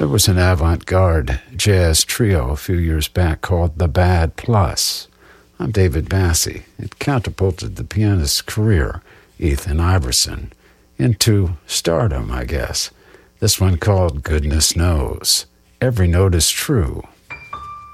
There was an avant-garde jazz trio a few years back called The Bad Plus. I'm David Bassie. It catapulted the pianist's career, Ethan Iverson, into stardom, I guess. This one called Goodness Knows. Every note is true.